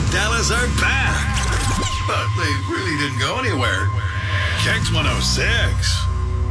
and Dallas are back. But they really didn't go anywhere. Kex 106.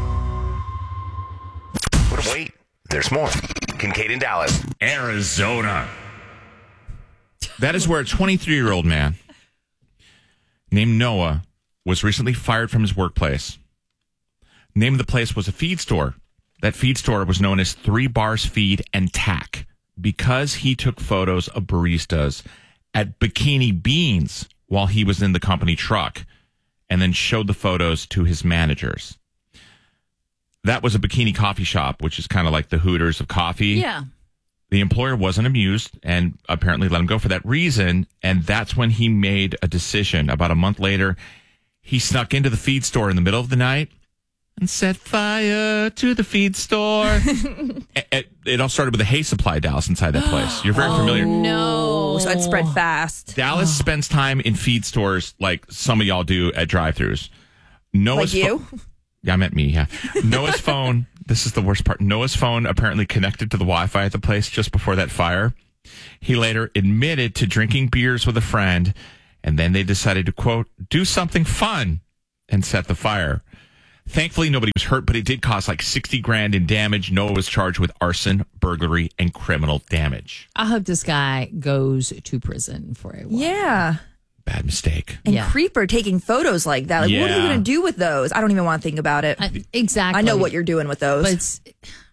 But wait, there's more. Kincaid and Dallas. Arizona. That is where a 23-year-old man named Noah was recently fired from his workplace. Name of the place was a feed store. That feed store was known as 3 Bars Feed and Tack because he took photos of baristas at Bikini Beans while he was in the company truck and then showed the photos to his managers. That was a bikini coffee shop, which is kind of like the Hooters of coffee. Yeah. The employer wasn't amused and apparently let him go for that reason. And that's when he made a decision. About a month later, he snuck into the feed store in the middle of the night and set fire to the feed store. It all started with a hay supply, Dallas, inside that place. You're very familiar. No. So it spread fast. Dallas spends time in feed stores like some of y'all do at drive-thrus. Noah's Like you? Yeah, I meant me, yeah. Noah's phone, this is the worst part. Noah's phone apparently connected to the Wi-Fi at the place just before that fire. He later admitted to drinking beers with a friend, and then they decided to, quote, do something fun and set the fire. Thankfully, nobody was hurt, but it did cost like $60,000 in damage. Noah was charged with arson, burglary, and criminal damage. I hope this guy goes to prison for a while. Yeah. Bad mistake. And Yeah. creeper taking photos like that. Like, what are you Yeah. going to do with those? I don't even want to think about it. Exactly. I know what you're doing with those. But it's,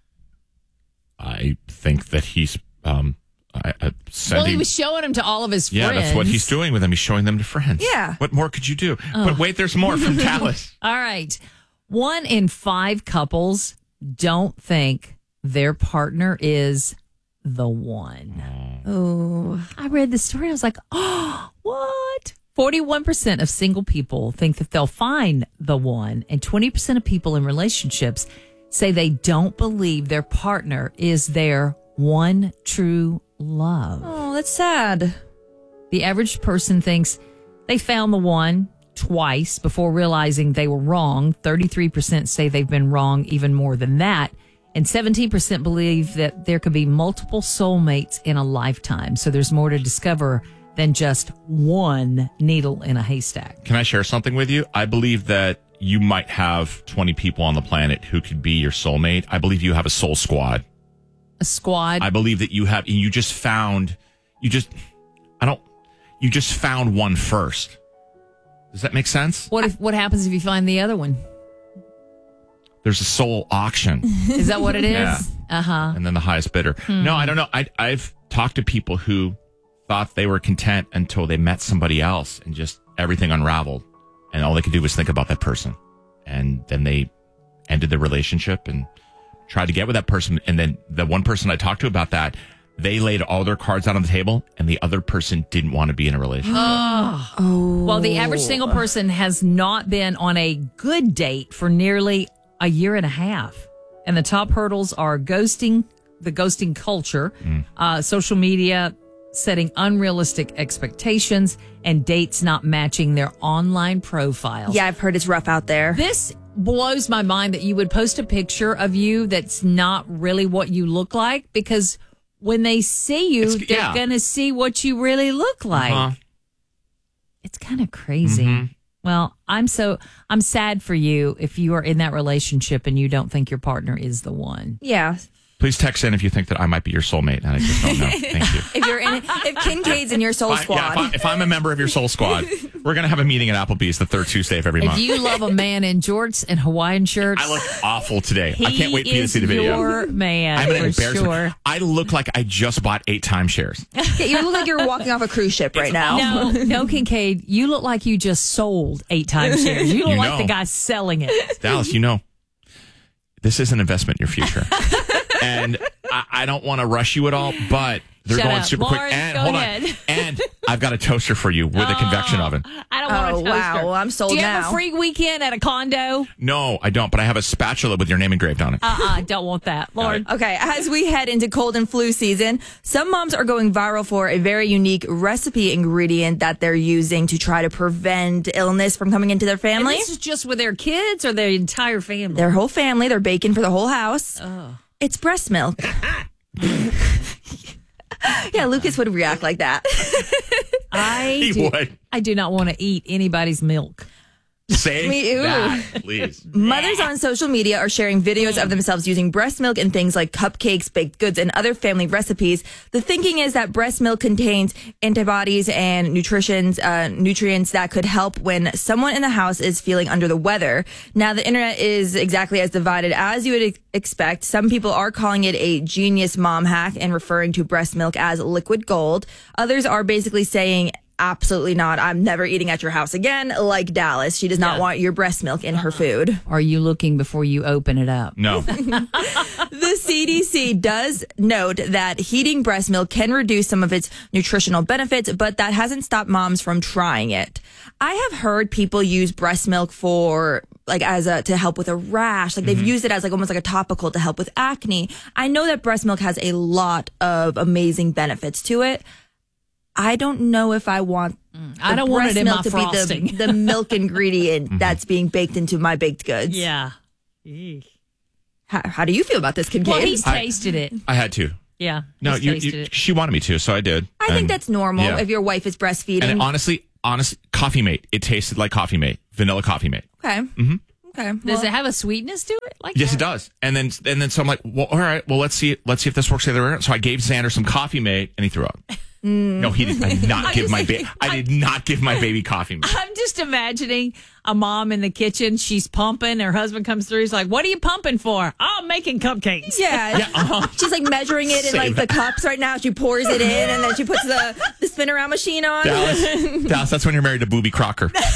I think that he's he was showing them to all of his friends. Yeah, that's what he's doing with them. He's showing them to friends. Yeah. What more could you do? But wait, there's more from Dallas. All right. 1 in 5 couples don't think their partner is the one. Oh. I read the story. I was like, oh, what? 41% of single people think that they'll find the one, and 20% of people in relationships say they don't believe their partner is their one true love. Oh, that's sad. The average person thinks they found the one twice before realizing they were wrong. 33% say they've been wrong even more than that. And 17% believe that there could be multiple soulmates in a lifetime. So there's more to discover than just one needle in a haystack. Can I share something with you? I believe that you might have 20 people on the planet who could be your soulmate. I believe you have a soul squad. A squad. I believe that you just found one first. Does that make sense? What happens if you find the other one? There's a soul auction. Is that what it is? Yeah. Uh-huh. And then the highest bidder. No, I don't know. I've talked to people who thought they were content until they met somebody else and just everything unraveled. And all they could do was think about that person. And then they ended the relationship and tried to get with that person. And then the one person I talked to about that, they laid all their cards out on the table and the other person didn't want to be in a relationship. Well, the average single person has not been on a good date for nearly a year and a half. And the top hurdles are ghosting, the ghosting culture, social media, setting unrealistic expectations, and dates not matching their online profiles. Yeah, I've heard it's rough out there. This blows my mind that you would post a picture of you that's not really what you look like, because when they see you, they're going to see what you really look like. It's kind of crazy. Well, I'm sad for you if you are in that relationship and you don't think your partner is the one. Yeah. Please text in if you think that I might be your soulmate, and I just don't know. Thank you. If Kincaid's in your soul squad. If I'm a member of your soul squad, we're going to have a meeting at Applebee's the third Tuesday of every month. If you love a man in jorts and Hawaiian shirts, I look awful today. I can't wait for you to see the he is video. your man, I'm an for embarrassment. sure. I look like I just bought 8 timeshares. Yeah, you look like you're walking off a cruise ship right now. No, Kincaid, you look like you just sold 8 timeshares. You look like the guy selling it. Dallas, this is an investment in your future. And I don't want to rush you at all, but they're going super quick. And hold on. And I've got a toaster for you with a convection oven. I don't want a toaster. Wow, well, I'm sold now. Do you have a free weekend at a condo? No, I don't, but I have a spatula with your name engraved on it. Don't want that. Lord. Okay, as we head into cold and flu season, some moms are going viral for a very unique recipe ingredient that they're using to try to prevent illness from coming into their family. And this is just with their kids or their entire family? Their whole family. They're baking for the whole house. It's breast milk. Yeah, Lucas would react like that. I do not want to eat anybody's milk. Say that, please. Mothers on social media are sharing videos of themselves using breast milk in things like cupcakes, baked goods, and other family recipes. The thinking is that breast milk contains antibodies and nutrients that could help when someone in the house is feeling under the weather. Now, the internet is exactly as divided as you would expect. Some people are calling it a genius mom hack and referring to breast milk as liquid gold. Others are basically saying, absolutely not. I'm never eating at your house again, like Dallas. She does not want your breast milk in her food. Are you looking before you open it up? No. The CDC does note that heating breast milk can reduce some of its nutritional benefits, but that hasn't stopped moms from trying it. I have heard people use breast milk for to help with a rash. Like they've used it as almost like a topical to help with acne. I know that breast milk has a lot of amazing benefits to it. I don't know if I want I don't want it in my frosting. Be the milk ingredient that's being baked into my baked goods. Yeah. How do you feel about this, Kincaid? Well, he's tasted it. I had to. Yeah. No, she wanted me to, so I did. I think that's normal if your wife is breastfeeding. And honestly, Coffee Mate. It tasted like Coffee Mate, vanilla Coffee Mate. Okay. Okay. Does it have a sweetness to it? Yes, it does. And then so I'm like, well, all right, well, let's see if this works the other way around. So I gave Xander some Coffee Mate, and he threw up. No, he did. I did not give my baby Coffee Mate. I'm just imagining a mom in the kitchen. She's pumping. Her husband comes through. He's like, "What are you pumping for?" "Oh, I'm making cupcakes." Yeah. She's like measuring it in the cups right now. She pours it in, and then she puts the spin around machine on. Dallas, that's when you're married to Booby Crocker. But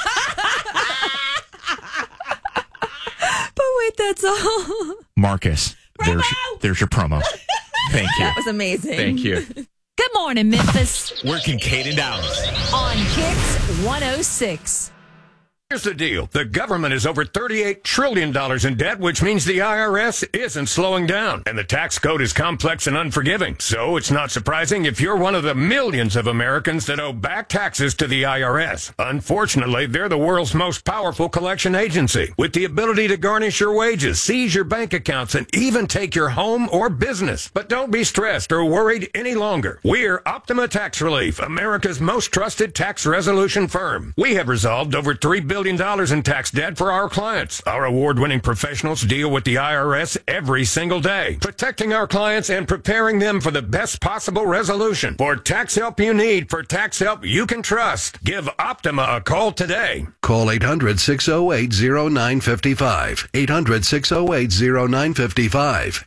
wait, that's all. Marcus, there's your promo. Thank you. That was amazing. Thank you. Good morning, Memphis. We're Kincaid and Dallas. On Kicks 106. Here's the deal. The government is over $38 trillion in debt, which means the IRS isn't slowing down. And the tax code is complex and unforgiving. So it's not surprising if you're one of the millions of Americans that owe back taxes to the IRS. Unfortunately, they're the world's most powerful collection agency, with the ability to garnish your wages, seize your bank accounts, and even take your home or business. But don't be stressed or worried any longer. We're Optima Tax Relief, America's most trusted tax resolution firm. We have resolved over $3 billion in tax debt for our clients. Our award-winning professionals deal with the IRS every single day, protecting our clients and preparing them for the best possible resolution. For tax help you need, for tax help you can trust, give Optima a call today. Call 800-608-0955. 800-608-0955.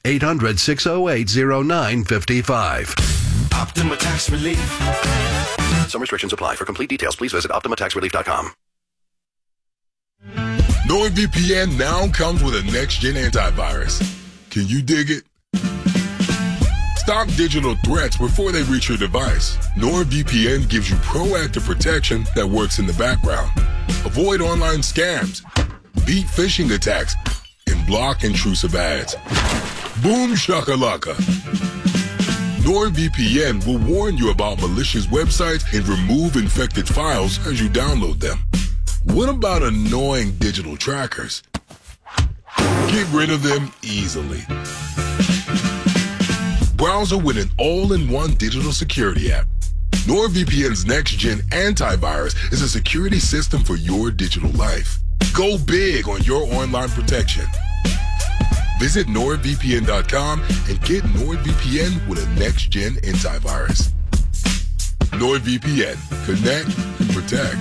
800-608-0955. Optima Tax Relief. Some restrictions apply. For complete details, please visit OptimaTaxRelief.com. NordVPN now comes with a next-gen antivirus. Can you dig it? Stop digital threats before they reach your device. NordVPN gives you proactive protection that works in the background. Avoid online scams, beat phishing attacks, and block intrusive ads. Boom shakalaka. NordVPN will warn you about malicious websites and remove infected files as you download them. What about annoying digital trackers? Get rid of them easily. Browser with an all-in-one digital security app. NordVPN's next-gen antivirus is a security system for your digital life. Go big on your online protection. Visit NordVPN.com and get NordVPN with a next-gen antivirus. NordVPN. Connect and protect.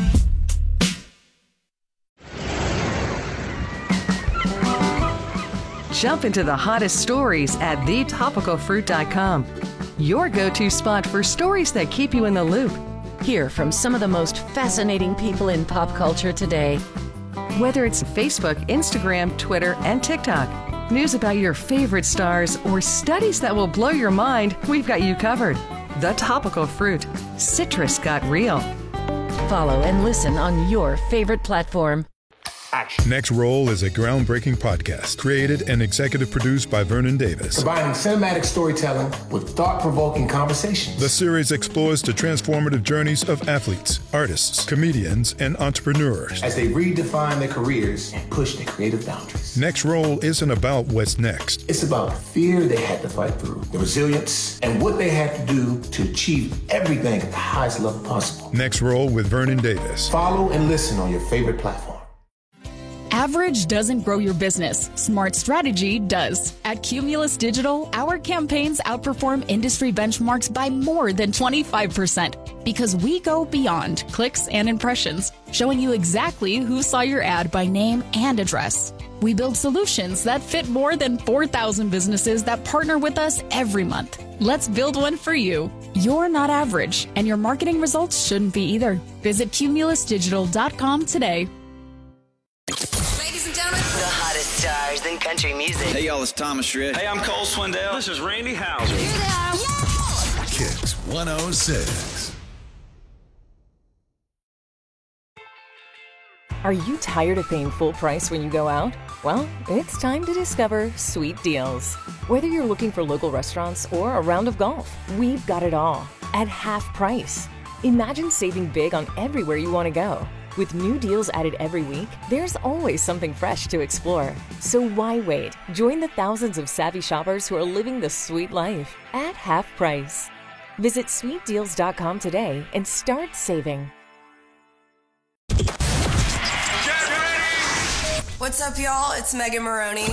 Jump into the hottest stories at thetopicalfruit.com. Your go-to spot for stories that keep you in the loop. Hear from some of the most fascinating people in pop culture today. Whether it's Facebook, Instagram, Twitter, and TikTok, news about your favorite stars, or studies that will blow your mind, we've got you covered. The Topical Fruit. Citrus got real. Follow and listen on your favorite platform. Next Roll is a groundbreaking podcast created and executive produced by Vernon Davis. Combining cinematic storytelling with thought-provoking conversations. The series explores the transformative journeys of athletes, artists, comedians, and entrepreneurs as they redefine their careers and push their creative boundaries. Next Roll isn't about what's next. It's about the fear they had to fight through, the resilience, and what they had to do to achieve everything everything at the highest level possible. Next Roll with Vernon Davis. Follow and listen on your favorite platform. Average doesn't grow your business. Smart strategy does. At Cumulus Digital, our campaigns outperform industry benchmarks by more than 25% because we go beyond clicks and impressions, showing you exactly who saw your ad by name and address. We build solutions that fit more than 4,000 businesses that partner with us every month. Let's build one for you. You're not average, and your marketing results shouldn't be either. Visit cumulusdigital.com today. Ladies and gentlemen, the hottest stars in country music. Hey, y'all, it's Thomas Rhett. Hey, I'm Cole Swindell. This is Randy Houser. Kicks 106. Are you tired of paying full price when you go out? Well, it's time to discover Sweet Deals. Whether you're looking for local restaurants or a round of golf, we've got it all at half price. Imagine saving big on everywhere you want to go. With new deals added every week, there's always something fresh to explore. So why wait? Join the thousands of savvy shoppers who are living the sweet life at half price. Visit sweetdeals.com today and start saving. What's up, y'all? It's Megan Maroney.